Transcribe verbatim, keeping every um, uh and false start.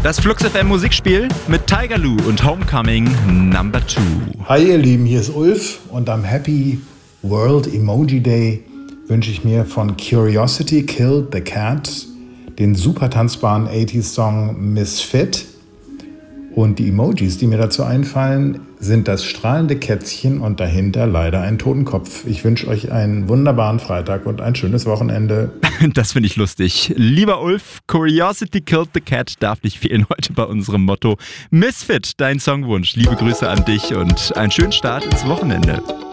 Das Flux F M Musikspiel mit Tiger Lou und Homecoming Number Two. Hi ihr Lieben, hier ist Ulf und am Happy World Emoji Day wünsche ich mir von Curiosity Killed the Cat den super tanzbaren achtziger-Song Misfit. Und die Emojis, die mir dazu einfallen, sind das strahlende Kätzchen und dahinter leider ein Totenkopf. Ich wünsche euch einen wunderbaren Freitag und ein schönes Wochenende. Das finde ich lustig. Lieber Ulf, Curiosity Killed the Cat darf nicht fehlen heute bei unserem Motto Misfit, dein Songwunsch. Liebe Grüße an dich und einen schönen Start ins Wochenende.